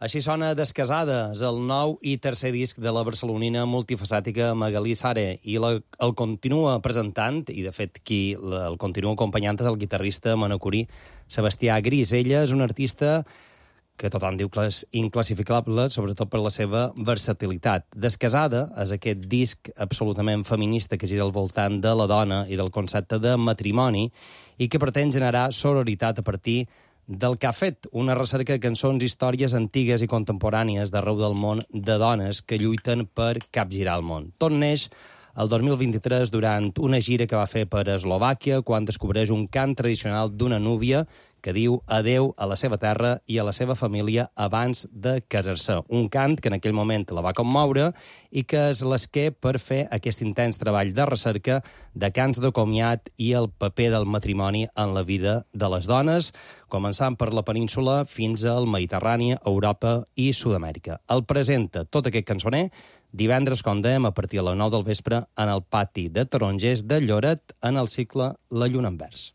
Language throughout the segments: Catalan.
Així sona Descasada, és el nou i tercer disc de la barcelonina multifacètica Magalí Sare, i el continua presentant, i de fet qui el continua acompanyant és el guitarrista manacorí Sebastià Gris. Ella és una artista que tothom diu que és inclassificable, sobretot per la seva versatilitat. Descasada és aquest disc absolutament feminista que gira al voltant de la dona i del concepte de matrimoni i que pretén generar sororitat a partir del que ha fet una recerca de cançons, històries antigues i contemporànies d'arreu del món de dones que lluiten per capgirar el món. Tot neix el 2023 durant una gira que va fer per Eslovàquia quan descobreix un cant tradicional d'una núvia que diu adeu a la seva terra i a la seva família abans de casar-se. Un cant que en aquell moment la va commoure i que és l'esquer per fer aquest intens treball de recerca de cants de comiat i el paper del matrimoni en la vida de les dones, començant per la península fins al Mediterrani, Europa i Sud-amèrica. El presenta tot aquest cançoner divendres, com dèiem, a partir de les 9 del vespre en el pati de Tarongers de Lloret en el cicle La Lluna en Vers.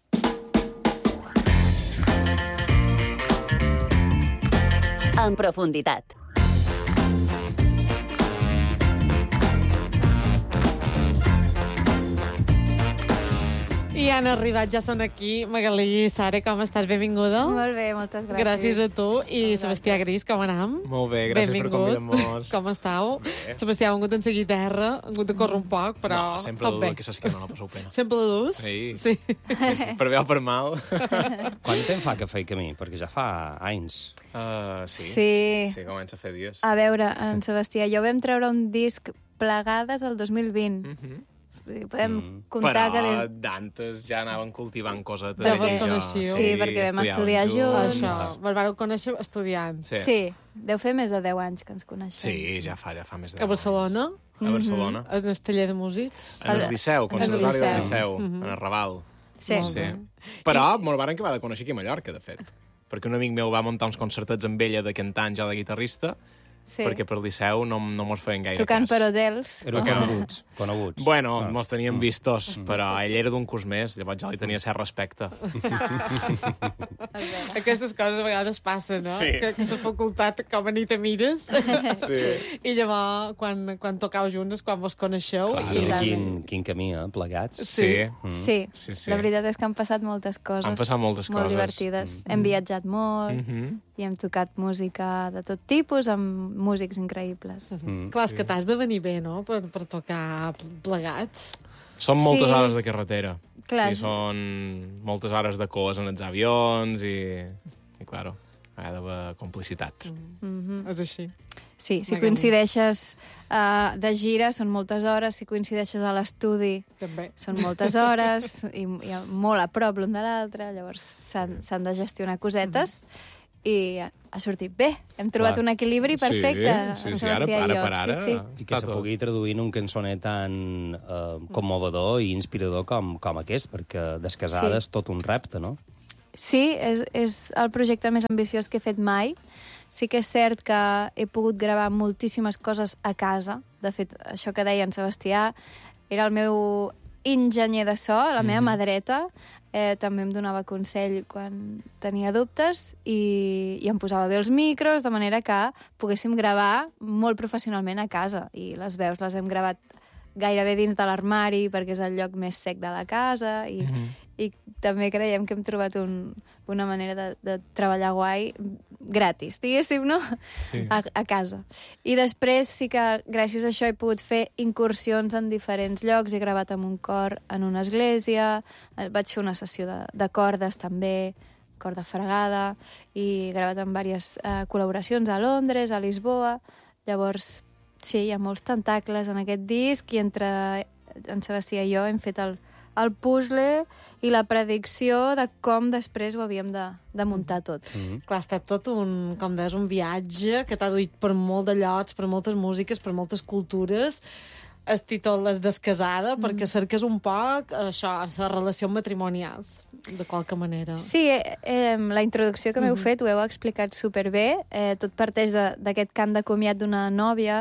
En profunditat. I han arribat, ja són aquí. Magalí Sare, com estàs? Benvinguda. Molt bé, moltes gràcies. Gràcies a tu. I Sebastià Gris, com anam? Molt bé, gràcies per convidar-nos. Com estàu? Bé. Sebastià, ha vingut en seguir terra, ha vingut de córrer un poc, però No, sempre tot bé. que saps que no la passeu pena. Sempre la dus? Sí. Per bé o per mal. Quant temps fa que feia camí? Perquè ja fa anys. Sí. Sí. Sí, comença a fer dies. A veure, en Sebastià, jo vam treure un disc plegades el 2020. Podem comptar Però que des... d'antes ja anaven cultivant cosetes. Ja vos i coneixíeu. Sí, perquè vam estudiar junts. Això, vos vareu conèixer estudiant. Sí, deu fer més de 10 anys que ens coneixem. Sí, ja fa més de 10 A Barcelona? anys. A Barcelona. En el taller de músics? En el Liceu, Conservatori del Liceu. Liceu, en el Raval. Sí. Sí. Però molt varen que va de conèixer aquí a Mallorca, de fet. Perquè un amic meu va muntar uns concertets amb ella de cantant, ja de guitarrista, Sí. perquè per Liceu no mos feien gaire Tocant cas. per hotels. Eren coneguts. Bueno, mos teníem vistos, però ell era d'un curs més, llavors jo li tenia cert respecte. Aquestes coses a vegades passen, no? Sí. Que la facultat com a ni te mires. Sí. I llavors, quan tocau junts, quan vos coneixeu... Clar, quin camí, plegats. Sí. Sí. Sí. La veritat és que han passat moltes coses. Han passat moltes molt coses. divertides. Hem viatjat molt i hem tocat música de tot tipus amb músics increïbles. Clar, és que t'has de venir bé, no?, per tocar plegats. Són moltes Sí. hores de carretera. Clar. I són moltes hores de coes en els avions i claro, ha d'haver complicitat. És així. Sí, si Magalí. coincideixes de gira són moltes hores, si coincideixes a l'estudi També. són moltes hores i molt a prop l'un de l'altre, llavors s'han de gestionar cosetes i ha sortit bé. Hem trobat Clar. un equilibri perfecte, Sí, en sí, ara, Sebastià i jo. per ara. Sí, sí. I que se pugui traduir en un cançoner tan commovedor i inspirador com aquest, perquè Descasada és tot un repte, no? Sí, és el projecte més ambiciós que he fet mai. Sí que és cert que he pogut gravar moltíssimes coses a casa. De fet, això que deia en Sebastià era el meu enginyer de so, la meva mà dreta. També em donava consell quan tenia dubtes i em posava bé els micros, de manera que poguéssim gravar molt professionalment a casa. I les veus les hem gravat gairebé dins de l'armari perquè és el lloc més sec de la casa i també creiem que hem trobat una manera de treballar guai gratis, diguéssim, no? Sí. A casa. I després sí que gràcies a això he pogut fer incursions en diferents llocs. He gravat amb un cor en una església, vaig fer una sessió de cordes també, corda fregada, i he gravat amb diverses col·laboracions a Londres, a Lisboa. Llavors, sí, hi ha molts tentacles en aquest disc i entre en Sebastià i jo hem fet el puzzle i la predicció de com després ho havíem de muntar tot. Clar, ha estat tot com deies, un viatge que t'ha duit per molt de llocs, per moltes músiques, per moltes cultures. El títol és Descasada, perquè cerques un poc això, les relacions matrimonials, de qualque manera. Sí, la introducció que m'heu fet ho heu explicat superbé. Tot parteix d'aquest cant de comiat d'una nòvia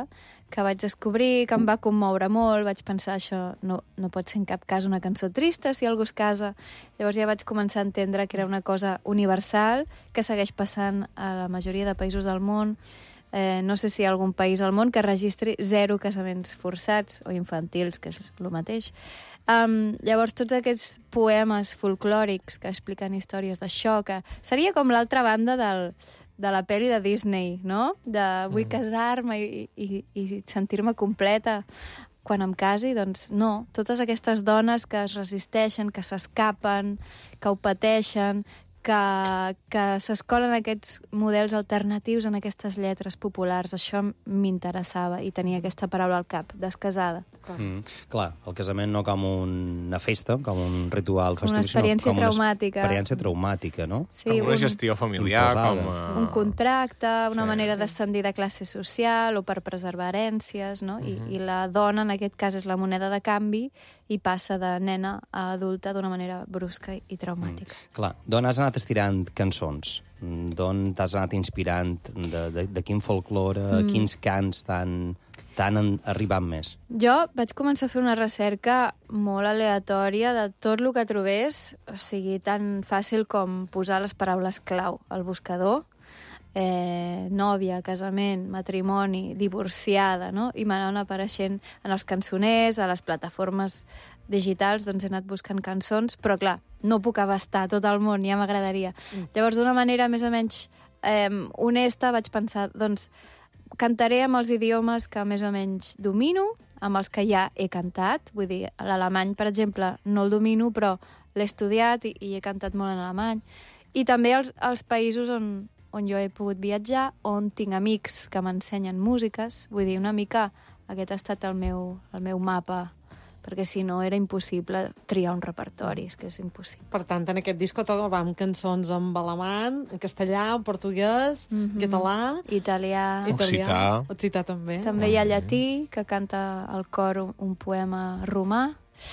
que vaig descobrir, que em va commoure molt. Vaig pensar, això no pot ser en cap cas una cançó trista, si algú es casa. Llavors ja vaig començar a entendre que era una cosa universal, que segueix passant a la majoria de països del món. No sé si hi ha algun país al món que registri 0 casaments forçats o infantils, que és el mateix. Llavors, tots aquests poemes folclòrics que expliquen històries d'això, que seria com l'altra banda de la pel·li de Disney, no? De vull casar-me i sentir-me completa quan em casi, doncs no. Totes aquestes dones que es resisteixen, que s'escapen, que ho pateixen, que s'escolen aquests models alternatius en aquestes lletres populars. Això m'interessava i tenia aquesta paraula al cap, descasada. Clar, el casament no com una festa, com un ritual festiu, una experiència traumàtica. Una experiència traumàtica, no? Sí, com una gestió familiar, un contracte, una manera d'ascendir de classe social o per preservar herències, no? I la dona, en aquest cas, és la moneda de canvi i passa de nena a adulta d'una manera brusca i traumàtica. Clar, d'on has anat estirant cançons? D'on t'has anat inspirant? De quin folklore, quins cants t'han arribat més? Jo vaig començar a fer una recerca molt aleatòria de tot el que trobés, o sigui, tan fàcil com posar les paraules clau al buscador, nòvia, casament, matrimoni, divorciada, no? I m'anaven apareixent en els cançoners, a les plataformes digitals, doncs he anat buscant cançons, però clar, no puc abastar tot el món, ja m'agradaria. Llavors, d'una manera més o menys honesta, vaig pensar, doncs, cantaré amb els idiomes que més o menys domino, amb els que ja he cantat, vull dir, l'alemany, per exemple, no el domino, però l'he estudiat i he cantat molt en alemany, i també els països on jo he pogut viatjar, on tinc amics que m'ensenyen músiques, vull dir, una mica aquest ha estat el meu mapa, perquè si no era impossible triar un repertori, és que és impossible. Per tant, en aquest disc trobam cançons en alemany, en castellà, en portuguès, català... Italià. Occità també. També hi ha llatí, que canta al cor un poema romà.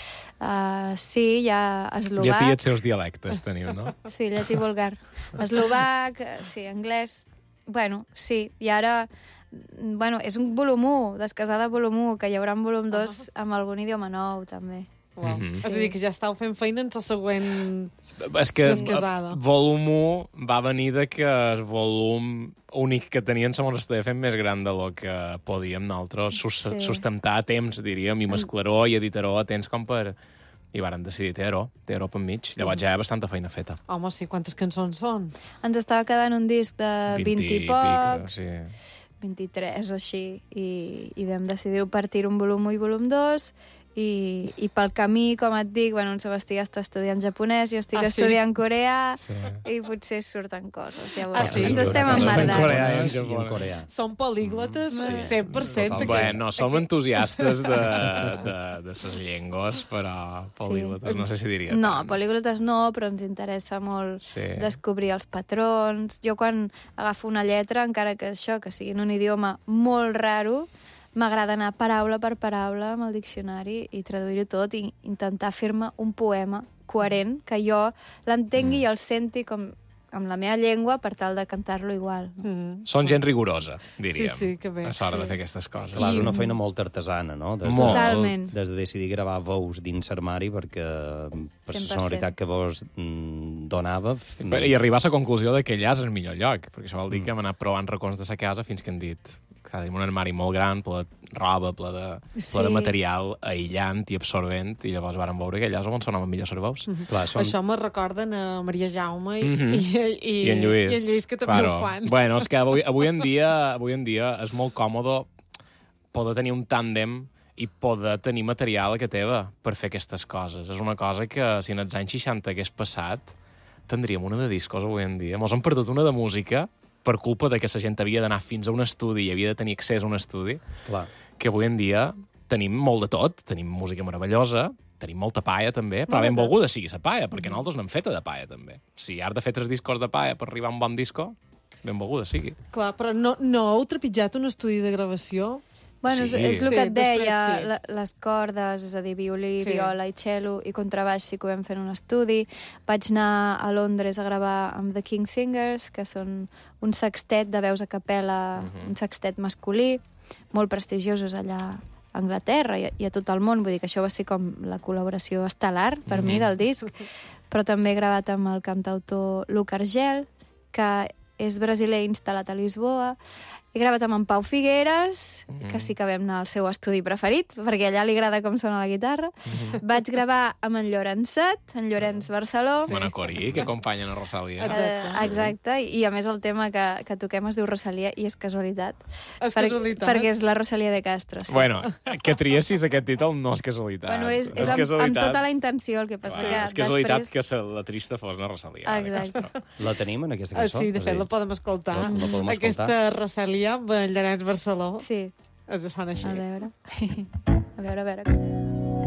Sí, hi ha eslovac. Llatí i els seus dialectes teniu, no? Sí, llatí vulgar. Eslovac, sí, anglès... Bueno, sí, i ara... Bueno, és un volum 1, descasada volum 1, que hi haurà un volum 2 amb algun idioma nou, també. És a dir, que ja estàu fent feina en la següent... És que descasada. volum 1 va venir de que el volum únic que tenien se mos estava fent més gran de lo que podíem nosaltres sustentar a temps, diríem, i mesclar-ho i editar-ho a temps com per... I varen decidir TRO per mig. Llavors ja hi ha bastanta feina feta. Home, sí, quantes cançons són? Ens estava quedant un disc de 20 i pocs, sí. 23 o així, i vam decidir partir un volum 1 i volum 2, i pel camí, com et dic, bueno, en Sebastià està estudiant japonès, jo estic estudiant coreà, i potser surten coses, ja veurem. Sí? Ens estem emmerdant. I en coreà. Són políglotes 100%. Bueno, som entusiastes de les llengües, però políglotes no sé si diria No, tant. políglotes no, però ens interessa molt descobrir els patrons. Jo quan agafo una lletra, encara que això, que sigui en un idioma molt raro, m'agrada anar paraula per paraula amb el diccionari i traduir-ho tot i intentar fer-me un poema coherent, que jo l'entengui i el senti com amb la meva llengua per tal de cantar-lo igual. Són gent rigorosa, diríem. Sí, que bé. A l'hora de fer aquestes coses. Clar, és una feina molt artesana, no? Totalment. Des de decidir gravar veus dins l'armari perquè per la 100%. sonoritat que vos donava... I arribar a la conclusió que allà és el millor lloc, perquè això vol dir que hem anat provant racons de la casa fins que hem dit que tenim un armari molt gran, ple de roba, ple de material aïllant i absorbent, i llavors vàrem veure que allà és on sonaven millor les veus. Clar, Això me recorden a Maria Jaume i en Lluís. I en Lluís, que també ho fan. Bueno, és que avui en dia és molt còmode poder tenir un tàndem i poder tenir material a que teva per fer aquestes coses. És una cosa que si en els anys 60 hagués passat, tindríem una de discos avui en dia. Mos hem perdut una de música per culpa de que la gent havia d'anar fins a un estudi i havia de tenir accés a un estudi, clar. Que avui en dia tenim molt de tot, tenim música meravellosa, tenim molta paia també, però ben volguda sigui la paia, perquè nosaltres n'hem feta de paia també. Si has de fer 3 discos de paia per arribar a un bon disco, ben volguda sigui. Clar, però no heu trepitjat un estudi de gravació? Bueno, Sí. és el que et deia, després, les cordes, és a dir, violí, viola i cello, i contrabaix sí que ho vam fer en un estudi. Vaig anar a Londres a gravar amb The King Singers, que són un sextet de veus a capella, un sextet masculí. molt prestigiosos allà a Anglaterra i a tot el món. Vull dir que això va ser com la col·laboració estel·lar per mi del disc. Però també he gravat amb el cantautor Luca Argel, que és brasiler instal·lat a Lisboa. He gravat amb en Pau Figueres, que sí que vam anar al seu estudi preferit, perquè allà li agrada com sona la guitarra. Vaig gravar amb en Llorençet, en Llorenç Barceló. Manacorí, que acompanyen a Rosalia. Exacte, i a més el tema que toquem es diu Rosalia, i és casualitat. És casualitat. Perquè és la Rosalia de Castro. Sí. Bueno, que triessis aquest títol no és casualitat. Bueno, és amb tota la intenció, el que passa que és casualitat que la trista fos la Rosalia. Exacte. La tenim en aquesta cançó? Sí, de fet, la podem escoltar. La podem escoltar. Aquesta Rosalia amb en Llorenç Barceló. Sí. Es sona així. A veure. A veure.